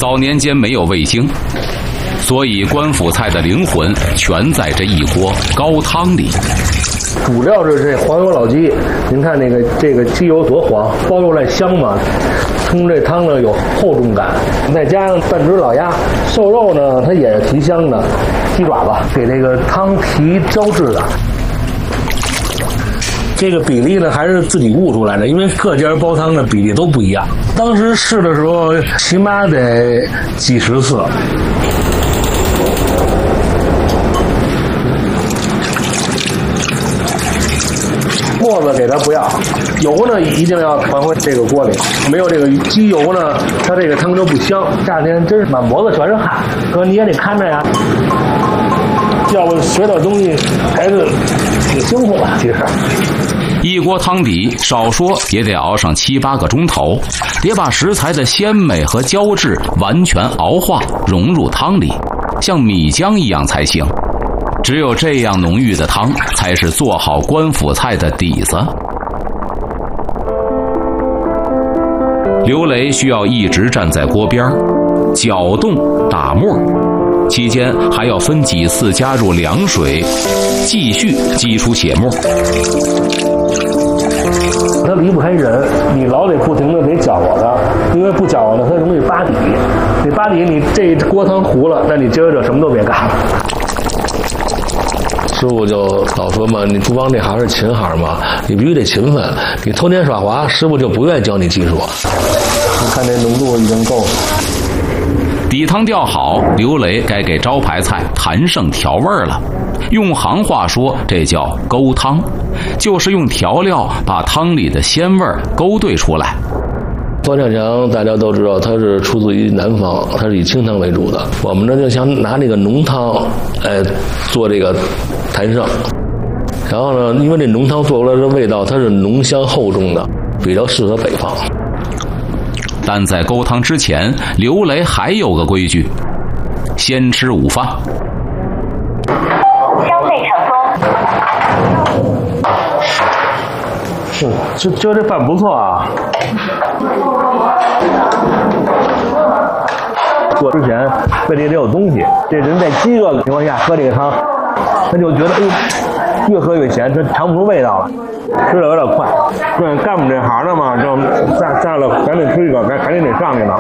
早年间没有味精，所以官府菜的灵魂全在这一锅高汤里。 主料是这黄油老鸡，您看这个鸡油多黄，包出来香嘛，冲这汤呢有厚重感，再加上半只老鸭，瘦肉呢它也是提香的，鸡爪子给这个汤提胶质的。这个比例呢还是自己悟出来的，因为各家煲汤的比例都不一样。当时试的时候起码得几十次。沫子给它不要，油呢一定要传回这个锅里，没有这个鸡油呢，它这个汤就不香。夏天真是满脖子全是汗，哥你也得看着呀。要不学点东西还是挺辛苦的，其实。 一锅汤底少说也得熬上7、8个钟头，得把食材的鲜美和胶质完全熬化融入汤里，像米浆一样才行。只有这样浓郁的汤，才是做好官府菜的底子。刘雷需要一直站在锅边，搅动打沫，期间还要分几次加入凉水，继续激出血沫。 它离不开人，你老得不停的得搅和它，因为不搅和呢，它容易扒底。你扒底，你这锅汤糊了，那你接着什么都别干了。师傅就老说嘛，你厨房这行是勤行嘛，你必须得勤奋。你偷奸耍滑，师傅就不愿意教你技术。你看这浓度已经够了。 底汤调好，刘雷该给招牌菜谭胜调味了。用行话说，这叫勾汤，就是用调料把汤里的鲜味勾兑出来。方向强大家都知道，它是出自于南方，它是以清汤为主的。我们呢就想拿这个浓汤，做这个谭胜。然后呢，因为这浓汤做出来的味道，它是浓香厚重的，比较适合北方。但在勾汤之前，刘雷还有个规矩：先吃午饭。 消费成功。 就这饭不错啊。做之前胃里得有东西，这人在饥饿的情况下喝这个汤，他就觉得越喝越咸，他尝不出味道了，吃的有点快。对，干我们这行的嘛，就下了赶紧吃一个，赶紧得上去了。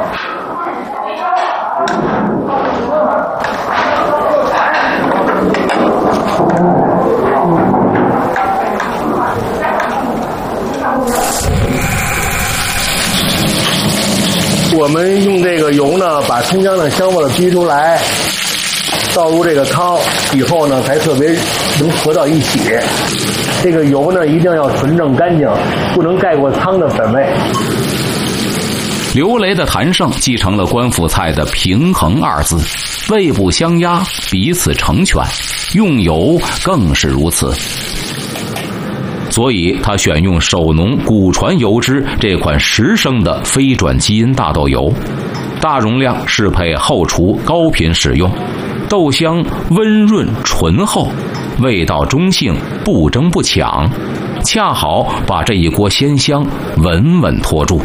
我们用这个油呢，把葱姜的香味逼出来，倒入这个汤以后呢，才特别能合到一起。这个油呢，一定要纯正干净，不能盖过汤的本味。 刘雷的谭胜继承了官府菜的平衡2字，味不相压，彼此成全，用油更是如此。所以他选用手农古传油脂这款10升的非转基因大豆油，大容量适配后厨高频使用，豆香温润醇厚，味道中性，不争不抢，恰好把这一锅鲜香稳稳拖住。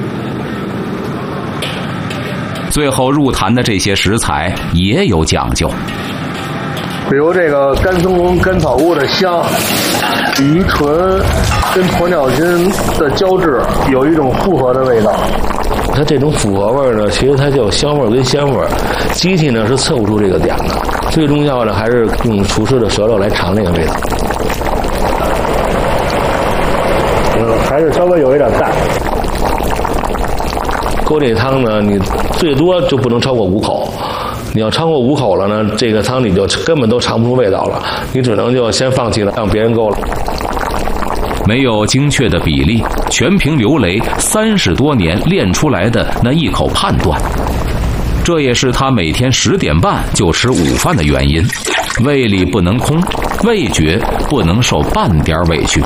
最后入坛的这些食材也有讲究， 比如这个干松茸、干草菇的香，鱼醇跟鸵鸟筋的胶质有一种复合的味道。它这种复合味呢，其实它就香味跟鲜味，机器呢是测不出这个点的。最重要的还是用厨师的舌头来尝这个味道。还是稍微有一点淡。勾这汤呢，你最多就不能超过5口。你要超过5口了呢，这个汤你就根本都尝不出味道了，你只能就先放弃了，让别人勾了。 没有精确的比例，全凭刘雷30多年练出来的那一口判断。这也是他每天10点半就吃午饭的原因，胃里不能空，味觉不能受半点委屈。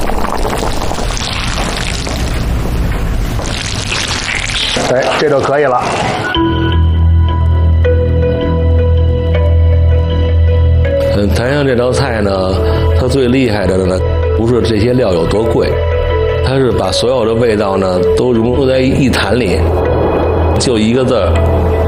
这就可以了。 谭胜这道菜呢，它最厉害的呢，不是这些料有多贵，它是把所有的味道呢都融入在一坛里，就一个字儿，